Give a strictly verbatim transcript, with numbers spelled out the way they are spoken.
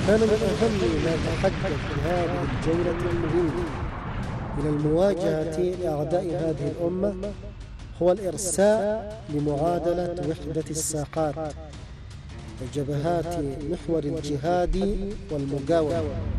كان من أهم ما تحقق في هذه الجولة المهمة من المواجهة لأعداء هذه الأمة هو الإرساء لمعادلة وحدة الساقات وجبهات محور الجهاد والمقاومة